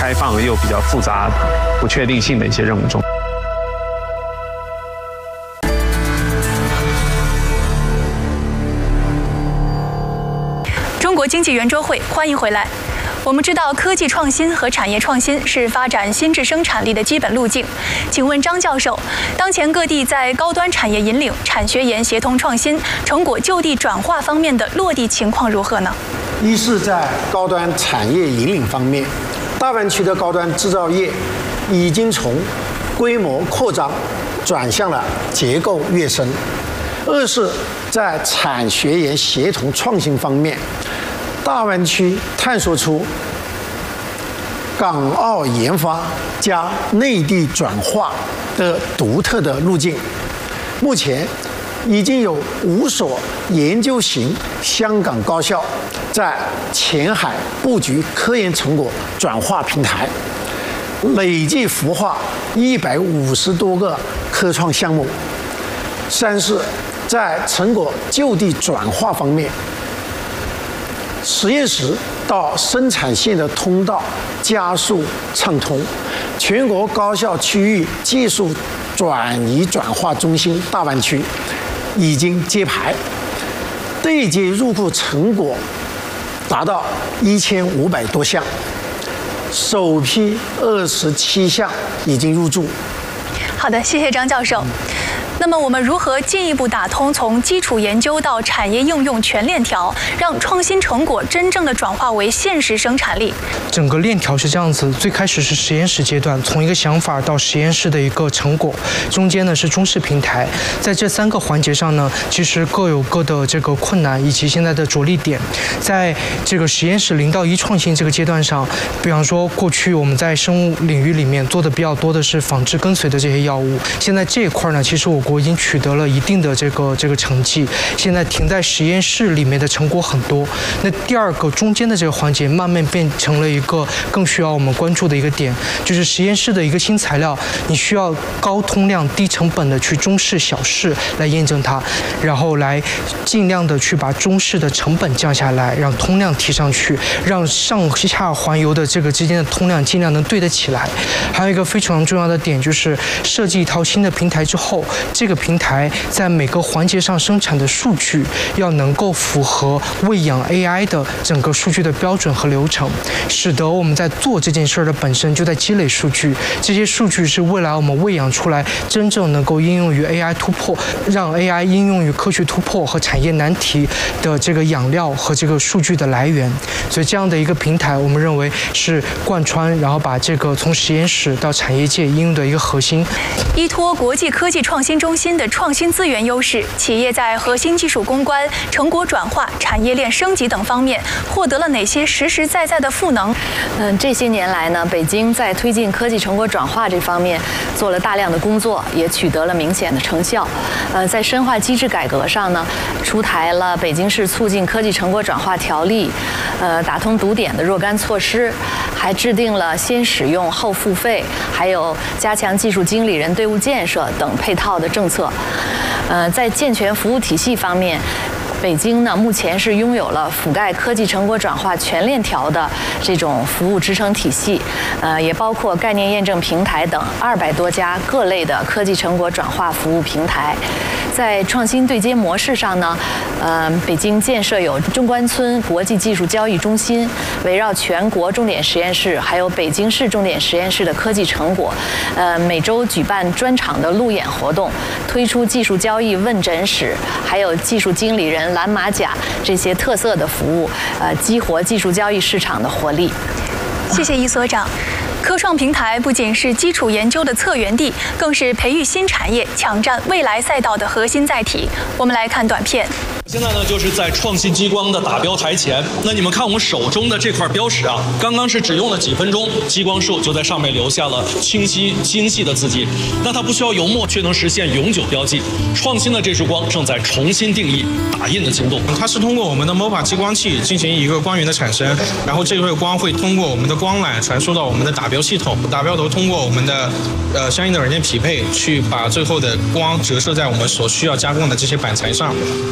开放又比较复杂、不确定性的一些任务中。 中国经济圆桌会，欢迎回来。我们知道，科技创新和产业创新是发展新质生产力的基本路径。请问张教授，当前各地在高端产业引领、产学研协同创新、成果就地转化方面的落地情况如何呢？ 一是在高端产业引领方面，大湾区的高端制造业已经从规模扩张转向了结构跃升；二是在产学研协同创新方面，大湾区探索出港澳研发加内地转化的独特的路径。目前已经有5所研究型香港高校在前海布局科研成果转化平台，累计孵化150多个科创项目。三是在成果就地转化方面，实验室到生产线的通道加速畅通，全国高校区域技术转移转化中心大湾区已经揭牌，对接入库成果达到1500多项，首批27项已经入驻。 好的，谢谢张教授。那么我们如何进一步打通从基础研究到产业应用全链条，让创新成果真正的转化为现实生产力？ 整个链条是这样子，最开始是实验室阶段，从一个想法到实验室的一个成果，中间呢是中式平台。在这3个环节上呢，其实各有各的这个困难以及现在的着力点。在这个实验室0到1创新这个阶段上，比方说过去我们在生物领域里面做的比较多的是仿制跟随的这些药物，现在这一块呢，其实我国已经取得了一定的这个成绩，现在停在实验室里面的成果很多。那第2个中间的这个环节，慢慢变成了一个更需要我们关注的一个点，就是实验室的一个新材料，你需要高通量、低成本的去中试、小试来验证它，然后来尽量的去把中试的成本降下来，让通量提上去，让上下环游的这个之间的通量尽量能对得起来。还有一个非常重要的点，就是设计一套新的平台之后，这个平台在每个环节上生产的数据要能够符合喂养 AI 的整个数据的标准和流程，使得我们在做这件事的本身就在积累数据，这些数据是未来我们喂养出来真正能够应用于 AI 突破，让 AI 应用于科学突破和产业难题的这个养料和这个数据的来源。所以这样的一个平台，我们认为是贯穿，然后把这个从实验室到产业界应用的一个核心。 依托国际科技创新中心的创新资源优势，企业在核心技术攻关、成果转化、产业链升级等方面获得了哪些实实在在的赋能？ 这些年来呢，北京在推进科技成果转化这方面做了大量的工作，也取得了明显的成效。在深化机制改革上呢，出台了《北京市促进科技成果转化条例》，打通堵点的若干措施，还制定了先使用后付费，还有加强技术经理人队伍建设等配套的政策。在健全服务体系方面，北京呢目前是拥有了覆盖科技成果转化全链条的这种服务支撑体系，也包括概念验证平台等200多家各类的科技成果转化服务平台。在创新对接模式上呢，北京建设有中关村国际技术交易中心，围绕全国重点实验室还有北京市重点实验室的科技成果，每周举办专场的路演活动，推出技术交易问诊室，还有技术经理人、蓝马甲这些特色的服务，激活技术交易市场的活力。 谢谢易所长。科创平台不仅是基础研究的策源地，更是培育新产业、抢占未来赛道的核心载体。我们来看短片。 现在呢，就是在创新激光的打标台前。那你们看我手中的这块标识啊，刚刚是只用了几分钟，激光束就在上面留下了清晰精细的字迹。那它不需要油墨，却能实现永久标记。创新的这束光正在重新定义打印的精度。 它是通过我们的 MOPA 激光器进行一个光源的产生，然后这个光会通过我们的光缆传输到我们的打标系统，打标头通过我们的相应的软件匹配，去把最后的光折射在我们所需要加工的这些板材上，然后可以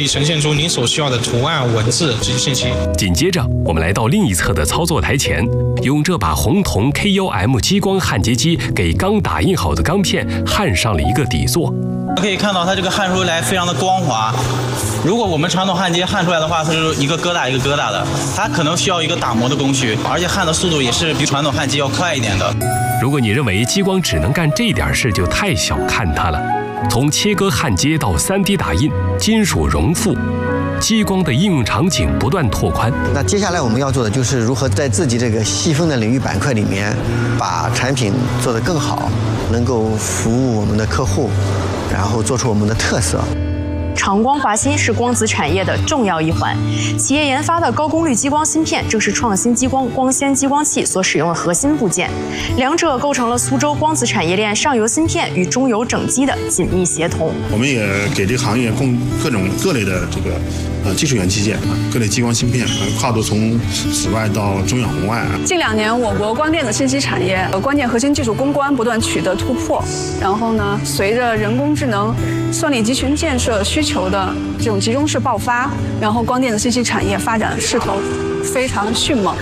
以呈现出您所需要的图案、文字这些信息。 紧接着，我们来到另一侧的操作台前，用这把红铜 KUM 激光焊接机给刚打印好的钢片焊上了一个底座。 可以看到它这个焊出来非常的光滑。如果我们传统焊接焊出来的话，它是一个疙瘩一个疙瘩的，它可能需要一个打磨的工序，而且焊的速度也是比传统焊接要快一点的。 如果你认为激光只能干这点事，就太小看它了。从切割焊接到 3D 打印、金属熔复，激光的应用场景不断拓宽。 那接下来我们要做的就是如何在自己这个细分的领域板块里面，把产品做得更好，能够服务我们的客户，然后做出我们的特色。 长光华芯是光子产业的重要一环，企业研发的高功率激光芯片正是创新激光光纤激光器所使用的核心部件，两者构成了苏州光子产业链上游芯片与中游整机的紧密协同。 我们也给这个行业供各类的这个技术元器件，各类激光芯片，跨度从紫外到中远红外。 近2年，我国光电子信息产业关键核心技术攻关不断取得突破，然后呢，随着人工智能、算力集群建设需求的这种集中式爆发，然后光电子信息产业发展势头非常迅猛。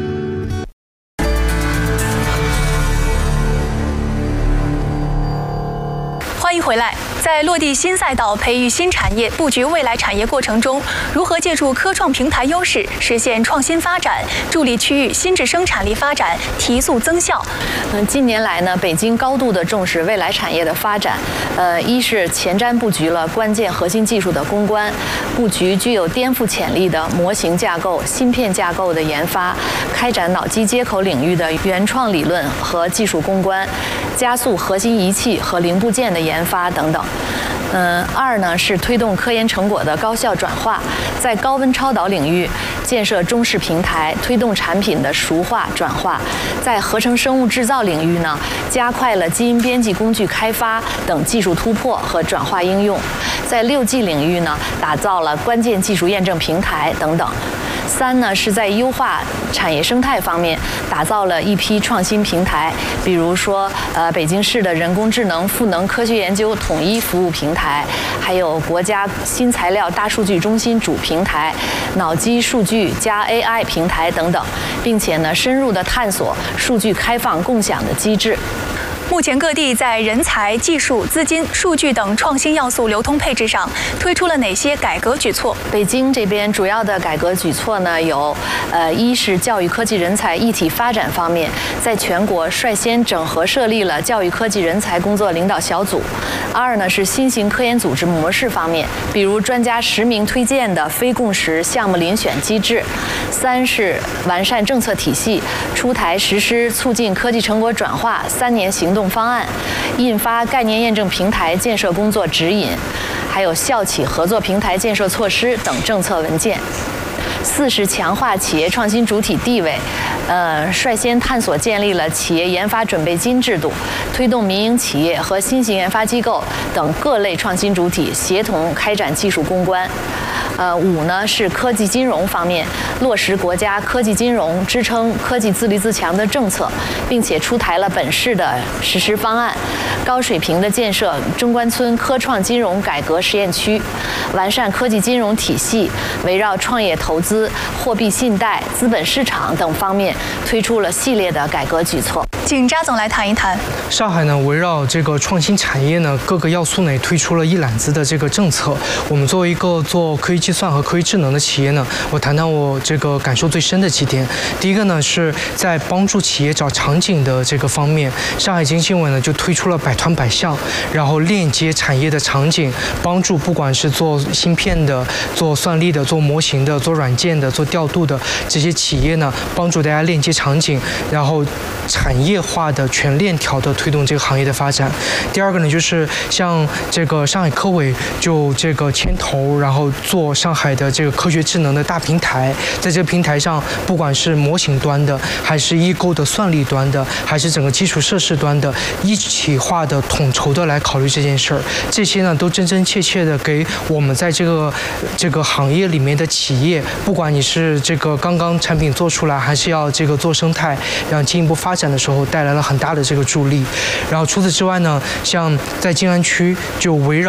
欢迎回来。在落地新赛道、培育新产业、布局未来产业过程中，如何借助科创平台优势实现创新发展，助力区域新质生产力发展，提速增效？ 近年来呢，北京高度的重视未来产业的发展。一是前瞻布局了关键核心技术的攻关，布局具有颠覆潜力的模型架构、芯片架构的研发，开展脑机接口领域的原创理论和技术攻关，加速核心仪器和零部件的研发等等。二呢是推动科研成果的高效转化，在高温超导领域建设中式平台，推动产品的熟化转化；在合成生物制造领域呢，加快了基因编辑工具开发等技术突破和转化应用；在6G 领域呢，打造了关键技术验证平台等等。三呢是在优化产业生态方面打造了一批创新平台，比如说北京市的人工智能赋能科学研究统一服务平台，还有国家新材料大数据中心主平台、脑机数据加 AI 平台等等，并且呢深入的探索数据开放共享的机制。 目前各地在人才、技术、资金、数据等创新要素流通配置上推出了哪些改革举措？ 北京这边主要的改革举措呢有，一是教育科技人才一体发展方面，在全国率先整合设立了教育科技人才工作领导小组；二呢是新型科研组织模式方面，比如专家实名推荐的非共识项目遴选机制；三是完善政策体系，出台实施促进科技成果转化3年行动方案，印发概念验证平台建设工作指引，还有校企合作平台建设措施等政策文件。四是强化企业创新主体地位，率先探索建立了企业研发准备金制度，推动民营企业和新型研发机构等各类创新主体协同开展技术攻关。五呢是科技金融方面，落实国家科技金融支撑科技自立自强的政策，并且出台了本市的实施方案，高水平的建设中关村科创金融改革实验区，完善科技金融体系，围绕创业投资、货币信贷、资本市场等方面推出了系列的改革举措。 请扎总来谈一谈。 上海呢，围绕这个创新产业呢，各个要素呢也推出了一揽子的这个政策。我们作为一个做科技计算和科技智能的企业呢，我谈谈我这个感受最深的几点。第一个呢，是在帮助企业找场景的这个方面，上海经信委呢就推出了百团百项，然后链接产业的场景，帮助不管是做芯片的、做算力的、做模型的、做软件的、做调度的这些企业呢，帮助大家链接场景，然后产业化的全链条的推动这个行业的发展。第二个呢，就是像这个上海科委就这个牵头，然后做上海的这个科学智能的大平台，在这个平台上，不管是模型端的，还是异构的算力端的，还是整个基础设施端的，一体化的统筹的来考虑这件事儿。这些呢，都真真切切的给我们在这个行业里面的企业，不管你是这个刚刚产品做出来，还是要这个做生态，然后进一步发展的时候，带来了很大的这个助力。然后除此之外呢，像在静安区就围绕